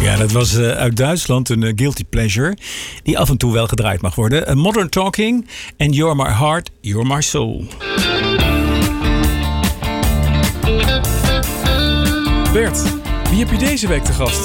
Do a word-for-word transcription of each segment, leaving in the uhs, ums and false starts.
Ja, dat was uh, uit Duitsland een uh, guilty pleasure die af en toe wel gedraaid mag worden. Uh, Modern Talking and You're My Heart, You're My Soul. Bert, wie heb je deze week te gast?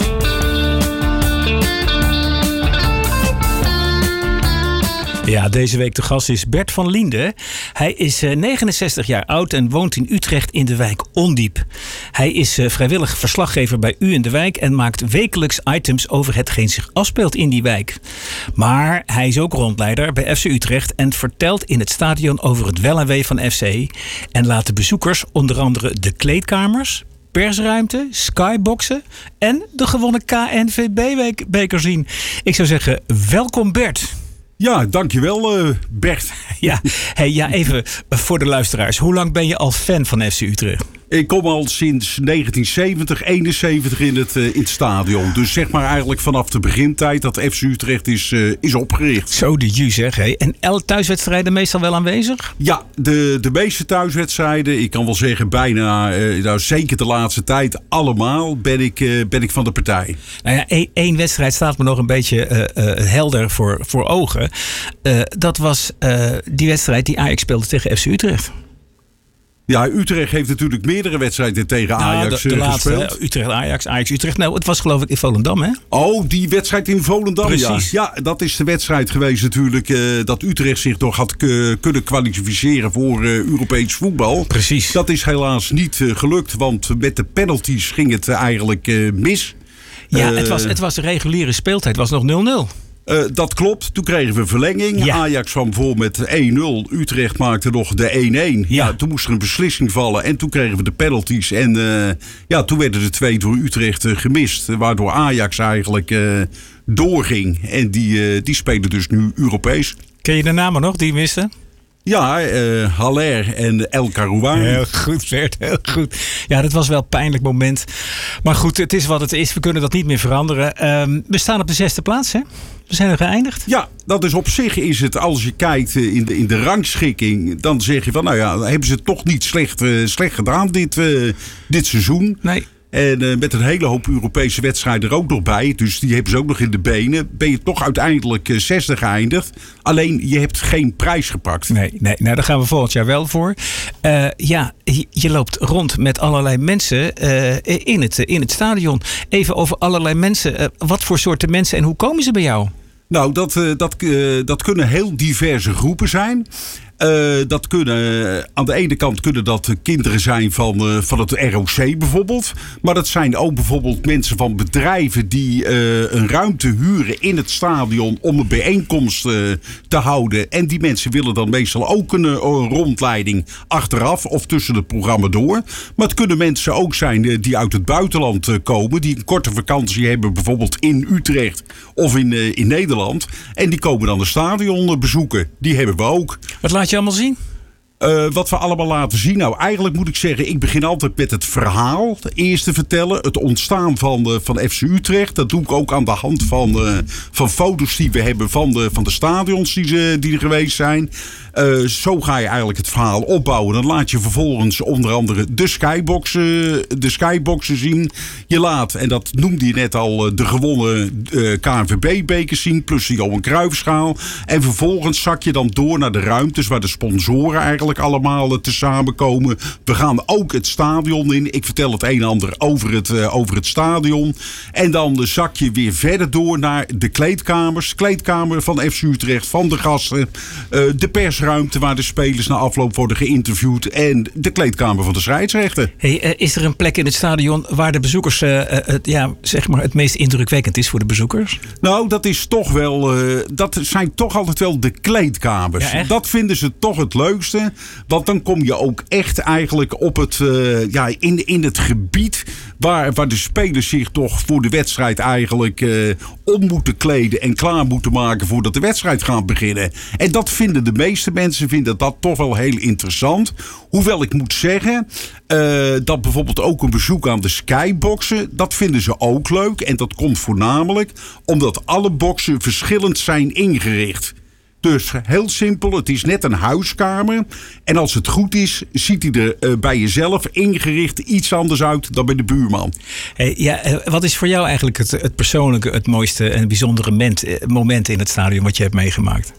Ja, deze week de gast is Bert van Liende. Hij is uh, negenenzestig jaar oud en woont in Utrecht in de wijk Ondiep. Hij is uh, vrijwillig verslaggever bij U in de Wijk en maakt wekelijks items over hetgeen zich afspeelt in die wijk. Maar hij is ook rondleider bij F C Utrecht en vertelt in het stadion over het wel en wee van F C. En laat de bezoekers onder andere de kleedkamers, persruimte, skyboxen en de gewonnen K N V B-beker zien. Ik zou zeggen, welkom Bert. Ja, dankjewel uh, Bert. Ja, hey, ja, even voor de luisteraars. Hoe lang ben je al fan van F C Utrecht? Ik kom al sinds negentien zeventig, eenenzeventig in het, uh, in het stadion. Dus zeg maar eigenlijk vanaf de begintijd dat F C Utrecht is, uh, is opgericht. Zo de ju zeg. Hey. En elke thuiswedstrijden meestal wel aanwezig? Ja, de, de meeste thuiswedstrijden. Ik kan wel zeggen bijna, uh, nou, zeker de laatste tijd, allemaal ben ik, uh, ben ik van de partij. Nou ja, één, één wedstrijd staat me nog een beetje uh, uh, helder voor, voor ogen. Uh, dat was uh, die wedstrijd die Ajax speelde tegen F C Utrecht. Ja, Utrecht heeft natuurlijk meerdere wedstrijden tegen Ajax nou, de, de gespeeld. Laatste, Utrecht-Ajax, Ajax-Utrecht. Nou, het was geloof ik in Volendam, hè? Oh, die wedstrijd in Volendam, precies. Ja. Ja, dat is de wedstrijd geweest natuurlijk uh, dat Utrecht zich nog had k- kunnen kwalificeren voor uh, Europees voetbal. Precies. Dat is helaas niet uh, gelukt, want met de penalties ging het uh, eigenlijk uh, mis. Ja, uh, het was, het was de reguliere speeltijd, het was nog nul nul. Uh, dat klopt. Toen kregen we verlenging. Ja. Ajax kwam voor met één nul. Utrecht maakte nog de één-één. Ja. Ja, toen moest er een beslissing vallen. En toen kregen we de penalties. En uh, ja, toen werden de twee door Utrecht uh, gemist. Waardoor Ajax eigenlijk uh, doorging. En die, uh, die spelen dus nu Europees. Ken je de namen nog die misten? Ja, uh, Haller en El Karouani. Heel goed, Bert, heel goed. Ja, dat was wel een pijnlijk moment. Maar goed, het is wat het is. We kunnen dat niet meer veranderen. Um, we staan op de zesde plaats, hè? We zijn er geëindigd. Ja, dat is op zich is het, als je kijkt in de, in de rangschikking, dan zeg je van, nou ja, hebben ze het toch niet slecht, uh, slecht gedaan dit, uh, dit seizoen. Nee. En uh, met een hele hoop Europese wedstrijden er ook nog bij. Dus die hebben ze ook nog in de benen. Ben je toch uiteindelijk uh, zesde geëindigd. Alleen je hebt geen prijs gepakt. Nee, nee, nou daar gaan we volgend jaar wel voor. Uh, ja, je, je loopt rond met allerlei mensen uh, in, het, in het stadion. Even over allerlei mensen. Uh, wat voor soorten mensen en hoe komen ze bij jou? Nou, dat, uh, dat, uh, dat kunnen heel diverse groepen zijn. Uh, dat kunnen, uh, aan de ene kant kunnen dat kinderen zijn van, uh, van het R O C bijvoorbeeld. Maar dat zijn ook bijvoorbeeld mensen van bedrijven die uh, een ruimte huren in het stadion om een bijeenkomst uh, te houden. En die mensen willen dan meestal ook een, een rondleiding achteraf of tussen het programma door. Maar het kunnen mensen ook zijn uh, die uit het buitenland uh, komen. Die een korte vakantie hebben bijvoorbeeld in Utrecht of in, uh, in Nederland. En die komen dan het stadion uh, bezoeken. Die hebben we ook. Wat laat je allemaal zien? Uh, wat we allemaal laten zien. Nou, eigenlijk moet ik zeggen, ik begin altijd met het verhaal eerst te vertellen. Het ontstaan van, uh, van F C Utrecht. Dat doe ik ook aan de hand van, uh, van foto's die we hebben van de, van de stadions die, ze, die er geweest zijn. Uh, zo ga je eigenlijk het verhaal opbouwen. Dan laat je vervolgens onder andere de skyboxen, de skyboxen zien. Je laat, en dat noemde je net al, de gewonnen uh, K N V B-bekers zien. Plus die Johan Cruijffschaal. En vervolgens zak je dan door naar de ruimtes waar de sponsoren eigenlijk allemaal uh, te samenkomen. We gaan ook het stadion in. Ik vertel het een en ander over het, uh, over het stadion. En dan uh, zak je weer verder door naar de kleedkamers. Kleedkamer van F C Utrecht, van de gasten. Uh, de pers ruimte waar de spelers na afloop worden geïnterviewd en de kleedkamer van de scheidsrechter. Hey, uh, is er een plek in het stadion waar de bezoekers uh, uh, het, ja, zeg maar het meest indrukwekkend is voor de bezoekers? Nou, dat is toch wel, uh, dat zijn toch altijd wel de kleedkamers. Ja, dat vinden ze toch het leukste, want dan kom je ook echt eigenlijk op het, uh, ja, in, in het gebied waar, waar de spelers zich toch voor de wedstrijd eigenlijk uh, om moeten kleden en klaar moeten maken voordat de wedstrijd gaat beginnen. En dat vinden de meeste mensen vinden dat toch wel heel interessant. Hoewel ik moet zeggen uh, dat bijvoorbeeld ook een bezoek aan de skyboxen, dat vinden ze ook leuk. En dat komt voornamelijk omdat alle boxen verschillend zijn ingericht. Dus heel simpel, het is net een huiskamer. En als het goed is, ziet hij er uh, bij jezelf ingericht iets anders uit dan bij de buurman. Hey, ja, uh, wat is voor jou eigenlijk het, het persoonlijke, het mooiste en bijzondere moment, uh, moment in het stadion wat je hebt meegemaakt?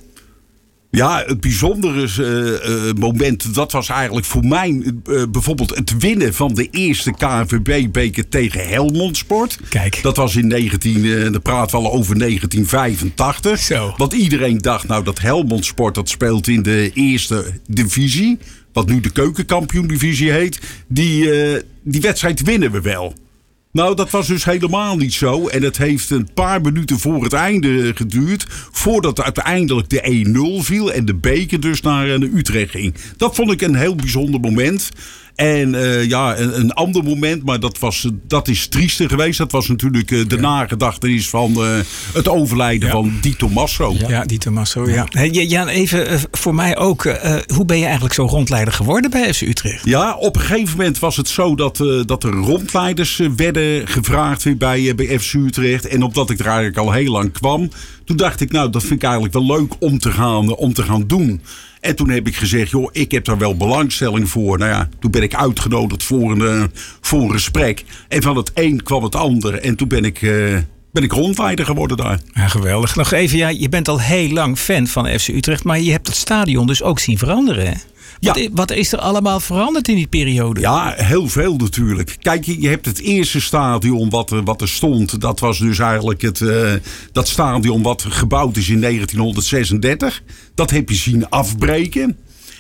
Ja, het bijzondere uh, uh, moment, dat was eigenlijk voor mij uh, bijvoorbeeld het winnen van de eerste K N V B-beker tegen Helmond Sport. Kijk. Dat was in negentien, uh, dan praten we al over negentien vijfentachtig. Zo. Want iedereen dacht, nou dat Helmond Sport dat speelt in de eerste divisie, wat nu de keukenkampioen-divisie heet, die, uh, die wedstrijd winnen we wel. Nou, dat was dus helemaal niet zo. En het heeft een paar minuten voor het einde geduurd, voordat uiteindelijk de één nul viel en de beker dus naar, naar Utrecht ging. Dat vond ik een heel bijzonder moment. En uh, ja, een, een ander moment, maar dat, was, dat is triester geweest. Dat was natuurlijk uh, de ja. nagedachtenis van uh, het overlijden ja. van Di Tommaso. Ja, ja Di Tommaso, ja. Hey, Jan, even uh, voor mij ook. Uh, hoe ben je eigenlijk zo rondleider geworden bij F C Utrecht? Ja, op een gegeven moment was het zo dat, uh, dat er rondleiders uh, werden gevraagd weer bij, uh, bij F C Utrecht. En omdat ik er eigenlijk al heel lang kwam, toen dacht ik, nou, dat vind ik eigenlijk wel leuk om te gaan, uh, om te gaan doen. En toen heb ik gezegd, joh, ik heb daar wel belangstelling voor. Nou ja, toen ben ik uitgenodigd voor een, uh, voor een gesprek. En van het een kwam het ander. En toen ben ik, uh, ben ik rondleider geworden daar. Ja, geweldig. Nog even, ja, je bent al heel lang fan van F C Utrecht. Maar je hebt het stadion dus ook zien veranderen, hè? Wat, ja. wat is er allemaal veranderd in die periode? Ja, heel veel natuurlijk. Kijk, je hebt het eerste stadion wat er, wat er stond. Dat was dus eigenlijk het, uh, dat stadion wat gebouwd is in negentienhonderdzesendertig. Dat heb je zien afbreken.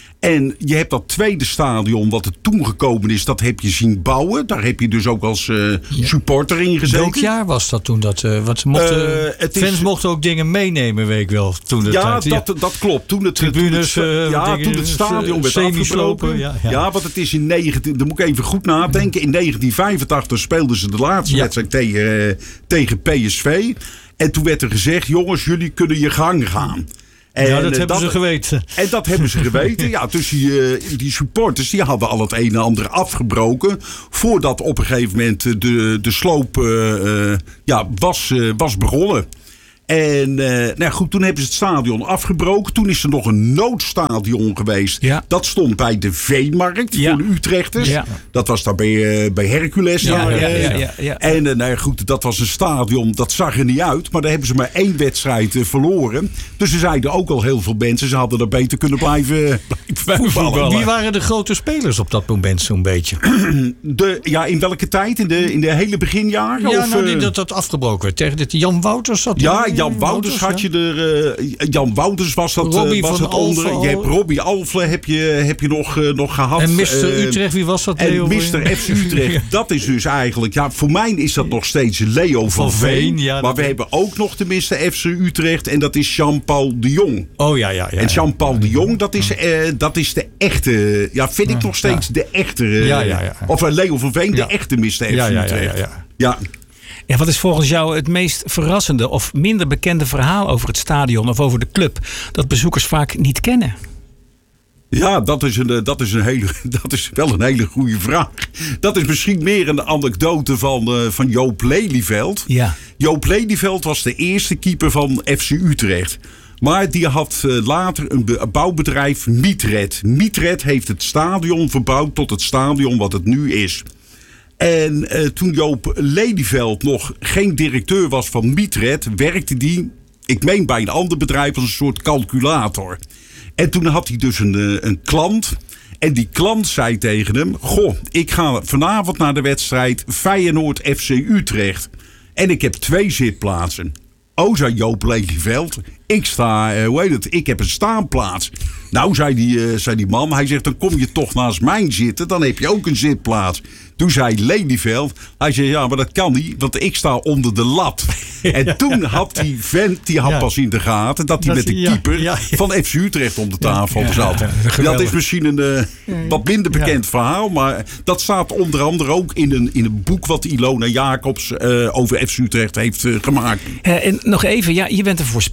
En je hebt dat tweede stadion wat er toen gekomen is, dat heb je zien bouwen. Daar heb je dus ook als uh, ja. supporter in gezeten. Welk jaar was dat toen? Dat, uh, want mochten, uh, het fans is, mochten ook dingen meenemen, weet ik wel. Toen de ja, tijd. Dat, dat klopt. Toen het, Tribunes, toen het, ja, dingen, toen het stadion werd afgebroken. Ja, ja. ja, want het is in negentien. Dan moet ik even goed nadenken. In negentien vijfentachtig speelden ze de laatste ja. wedstrijd tegen, uh, tegen P S V. En toen werd er gezegd, jongens, jullie kunnen je gang gaan. En ja, dat hebben dat, ze geweten. En dat hebben ze geweten. Ja, dus die, uh, die supporters die hadden al het een en ander afgebroken. Voordat op een gegeven moment de, de sloop uh, uh, ja, was, uh, was begonnen. En uh, nou goed, toen hebben ze het stadion afgebroken. Toen is er nog een noodstadion geweest. Ja. Dat stond bij de Veemarkt ja. voor de Utrechters. Ja. Dat was daar bij, uh, bij Hercules. Ja, ja, ja, ja, ja, ja. En uh, nou ja, goed, dat was een stadion, dat zag er niet uit. Maar daar hebben ze maar één wedstrijd uh, verloren. Dus ze zeiden ook al heel veel mensen, ze hadden er beter kunnen blijven, blijven voetballen. Wie waren de grote spelers op dat moment zo'n beetje? De, ja, in welke tijd? In de, in de hele beginjaren? Ja, of, nou, uh, dat dat afgebroken werd. Tegen dit Jan Wouters zat Ja, Jan Wouters had je er. Uh, Jan Wouters was dat. Robbie uh, was van het onder. Alphen. Je hebt Robbie Alphen heb je, heb je nog, uh, nog gehad. En mister Uh, Utrecht, wie was dat? En Leo mister F C Utrecht, dat is dus eigenlijk. Ja, voor mij is dat nog steeds Leo van, van Veen. Veen ja, maar we hebben ook nog de mister F C Utrecht. En dat is Jean-Paul de Jong. Oh ja, ja, ja. En Jean-Paul de Jong, dat is, uh, dat is de echte. Ja, vind ik nog steeds ja. de echte. Uh, ja, ja, ja. Of uh, Leo van Veen, ja. de echte mister F C ja, ja, Utrecht. Ja, ja, ja. ja. Ja, wat is volgens jou het meest verrassende of minder bekende verhaal over het stadion of over de club dat bezoekers vaak niet kennen? Ja, dat is, een, dat, is een hele, dat is wel een hele goede vraag. Dat is misschien meer een anekdote van, uh, van Joop Lelyveld. Ja. Joop Lelyveld was de eerste keeper van F C Utrecht. Maar die had uh, later een, be- een bouwbedrijf, Mietred. Mietred heeft het stadion verbouwd tot het stadion wat het nu is. En uh, toen Joop Lelyveld nog geen directeur was van Mietred, werkte die, ik meen bij een ander bedrijf, als een soort calculator. En toen had hij dus een, uh, een klant. En die klant zei tegen hem, goh, ik ga vanavond naar de wedstrijd Feyenoord F C Utrecht. En ik heb twee zitplaatsen. Oh, zei Joop Lelyveld, ik sta, uh, hoe heet het, ik heb een staanplaats. Nou, zei die, uh, zei die man, hij zegt, dan kom je toch naast mij zitten, dan heb je ook een zitplaats. Toen zei Lelyveld, hij zei, ja, maar dat kan niet, want ik sta onder de lat. En ja, toen had die vent, die had ja. pas in de gaten, dat hij met de keeper ja, ja, ja. van F C Utrecht om de tafel ja, zat. Ja, ja, dat is misschien een uh, wat minder bekend ja. verhaal, maar dat staat onder andere ook in een, in een boek wat Ilona Jacobs uh, over F C Utrecht heeft uh, gemaakt. Uh, en nog even, ja, je bent een voorspeller.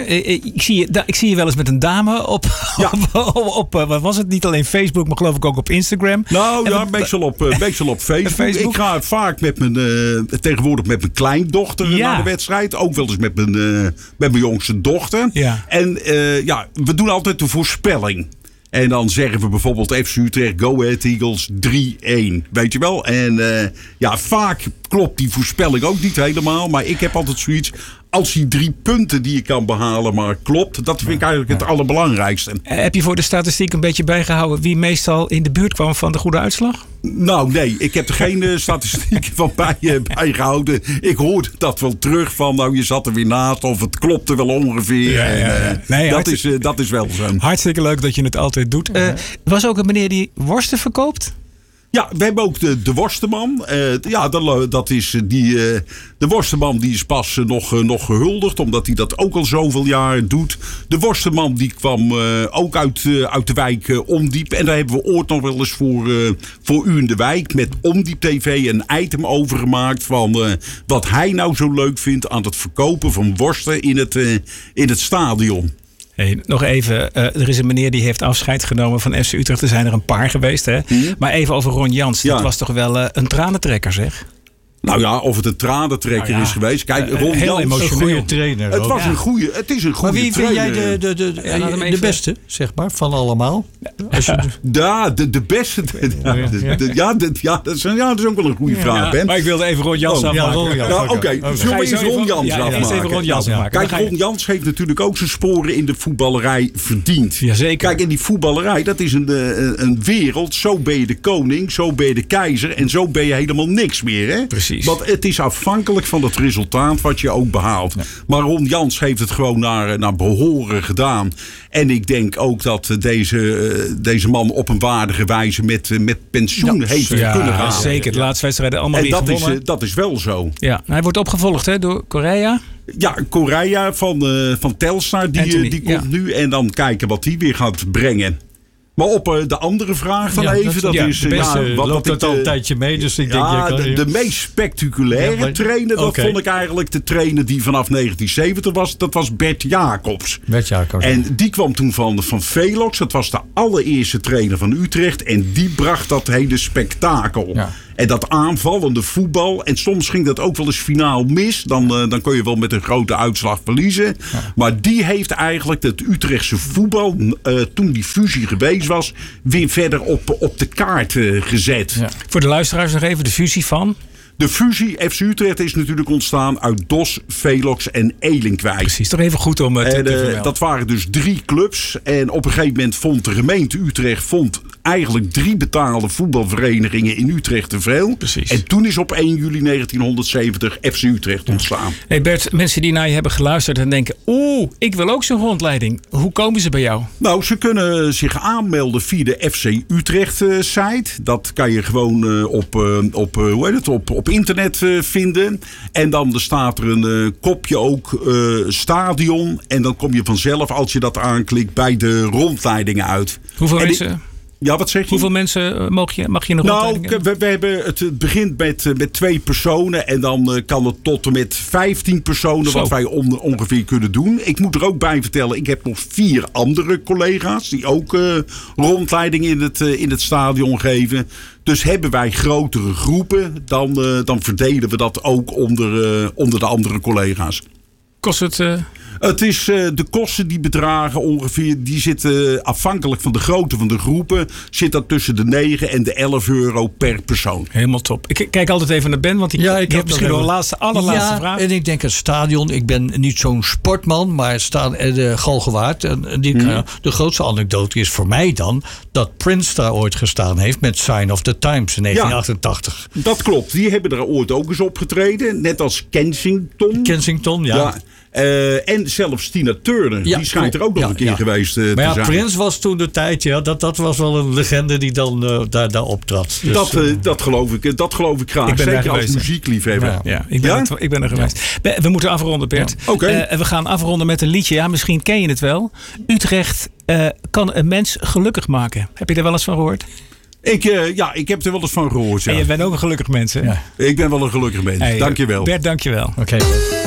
uh, ik, zie je, da, ik zie je wel eens met een dame op, ja. op, op, op uh, wat was het? Niet alleen Facebook, maar geloof ik ook op Instagram. Nou en ja, we, meestal, op, uh, meestal op Facebook. Facebook. Ik ga vaak met mijn, uh, tegenwoordig met mijn kleindochter ja. naar de wedstrijd. Ook wel eens met mijn, uh, met mijn jongste dochter. Ja. En uh, ja, we doen altijd de voorspelling. En dan zeggen we bijvoorbeeld F C Utrecht, Go Ahead Eagles drie-een. Weet je wel? En uh, ja, vaak klopt die voorspelling ook niet helemaal. Maar ik heb altijd zoiets. Als die drie punten die je kan behalen maar klopt. Dat vind ik eigenlijk het allerbelangrijkste. Heb je voor de statistiek een beetje bijgehouden wie meestal in de buurt kwam van de goede uitslag? Nou nee, ik heb er geen uh, statistieken van bij, uh, bijgehouden. Ik hoorde dat wel terug van nou je zat er weer naast of het klopte wel ongeveer. Ja, ja, ja. En, uh, nee, dat, is, uh, dat is wel zo. Hartstikke leuk dat je het altijd doet. Uh, was ook een meneer die worsten verkoopt? Ja, we hebben ook de, de worstenman. Uh, ja, dat, dat is die, uh, de worstenman die is pas uh, nog, uh, nog gehuldigd. Omdat hij dat ook al zoveel jaar doet. De worstenman die kwam uh, ook uit, uh, uit de wijk uh, Ondiep. En daar hebben we ooit nog wel eens voor, uh, voor u in de wijk met Ondiep T V een item over gemaakt. Van uh, wat hij nou zo leuk vindt aan het verkopen van worsten in het, uh, in het stadion. Hey, nog even, uh, er is een meneer die heeft afscheid genomen van F C Utrecht. Er zijn er een paar geweest. Hè? Mm. Maar even over Ron Jans. Ja. Dat was toch wel uh, een tranentrekker, zeg? Nou ja, of het een tranentrekker nou ja. is geweest. Kijk, Ron heel Jans, emotioneel. Een goede trainer. Het, was ja. een goede, het is een goede trainer. Maar wie trainer. vind jij de, de, de, ja, de, de beste, zeg maar, van allemaal? Als je... Ja, de, de beste. Ja, de, de, ja, de, ja, dat is, ja, dat is ook wel een goede vraag, ja, Ben. Maar ik wilde even Ron Jans oh, afmaken. Ja, ja, Oké, okay. okay. Zullen we eens Ron Jans ja, afmaken? Ja, even Ron Jans ja, afmaken. Kijk, Ron Jans heeft natuurlijk ook zijn sporen in de voetballerij verdiend. Jazeker. Kijk, in die voetballerij, dat is een, een, een wereld. Zo ben je de koning, zo ben je de keizer. En zo ben je helemaal niks meer. Hè? Precies. Want het is afhankelijk van het resultaat wat je ook behaalt. Ja. Maar Ron Jans heeft het gewoon naar, naar behoren gedaan. En ik denk ook dat deze, deze man op een waardige wijze met, met pensioen ja, heeft ja, kunnen gaan. Zeker, de laatste wedstrijden allemaal en weer dat gewonnen. Is, dat is wel zo. Ja, hij wordt opgevolgd hè, door Correa. Ja, Correa van, uh, van Telstar, die, Anthony, die komt ja. nu. En dan kijken wat hij weer gaat brengen. Maar op uh, de andere vraag dan ja, even, dat, dat ja, is... De beste ja, wat, loopt wat het al een tijdje mee, dus ik ja, denk... Ja, de, de meest spectaculaire ja, maar, trainer, dat okay. vond ik eigenlijk de trainer die vanaf negentien zeventig was. Dat was Bert Jacobs. Bert Jacobs. En die kwam toen van, van Velox. Dat was de allereerste trainer van Utrecht. En die bracht dat hele spektakel. Ja. En dat aanvallende voetbal. En soms ging dat ook wel eens finaal mis. Dan, uh, dan kon je wel met een grote uitslag verliezen. Ja. Maar die heeft eigenlijk het Utrechtse voetbal, uh, toen die fusie geweest was, weer verder op, op de kaart uh, gezet. Ja. Voor de luisteraars nog even de fusie van... De fusie F C Utrecht is natuurlijk ontstaan uit D O S, Velox en Elinkwijk. Precies, toch even goed om uh, te, en, te vermelden. Dat waren dus drie clubs. En op een gegeven moment vond de gemeente Utrecht vond eigenlijk drie betaalde voetbalverenigingen in Utrecht te veel. Precies. En toen is op één juli negentienhonderdzeventig F C Utrecht ontstaan. Hey Bert, mensen die naar je hebben geluisterd en denken... oeh, ik wil ook zo'n rondleiding. Hoe komen ze bij jou? Nou, ze kunnen zich aanmelden via de F C Utrecht uh, site. Dat kan je gewoon uh, op, uh, op, uh, hoe heet het, op, op internet uh, vinden. En dan staat er een uh, kopje ook uh, stadion. En dan kom je vanzelf, als je dat aanklikt, bij de rondleidingen uit. Hoeveel en mensen... Ik, Ja, wat zeg je? Hoeveel mensen mag je, mag je nog Nou, we, we hebben het, het begint met, met twee personen. En dan uh, kan het tot en met vijftien personen. Zo. Wat wij on, ongeveer kunnen doen. Ik moet er ook bij vertellen. Ik heb nog vier andere collega's. Die ook uh, rondleiding in het, uh, in het stadion geven. Dus hebben wij grotere groepen. Dan, uh, dan verdelen we dat ook onder, uh, onder de andere collega's. Kost het... Uh... Het is uh, de kosten die bedragen ongeveer, die zitten afhankelijk van de grootte van de groepen, zit dat tussen de negen en de elf euro per persoon. Helemaal top. Ik kijk altijd even naar Ben, want ik, ja, ik, ik heb misschien nog een laatste, allerlaatste ja, vraag. En ik denk het stadion, ik ben niet zo'n sportman, maar staan de Galgenwaard. En die, hmm. De grootste anekdote is voor mij dan dat Prince daar ooit gestaan heeft met Sign of the Times in negentien achtentachtig. Ja, dat klopt. Die hebben er ooit ook eens opgetreden, net als Kensington. Kensington, ja. ja. Uh, en zelfs Tina Turner, ja, die schijnt er ook nog ja, een keer ja. geweest uh, maar ja, te zijn. Prins was toen de tijd, ja, dat, dat was wel een legende die dan uh, daar, daar optrad. Dus, dat, uh, dat, geloof ik, dat geloof ik graag, ik ben zeker als muziekliefhebber. Ja, ja, ik, ben ja? Het, ik ben er geweest. Ja. We moeten afronden, Bert. Ja. Okay. Uh, we gaan afronden met een liedje, ja, misschien ken je het wel. Utrecht uh, kan een mens gelukkig maken. Heb je er wel eens van gehoord? Ik, uh, ja, ik heb er wel eens van gehoord. Ja. En je bent ook een gelukkig mens, hè? Ja. Ik ben wel een gelukkig mens, hey, dank je wel. Bert, dank je wel. Oké. Okay.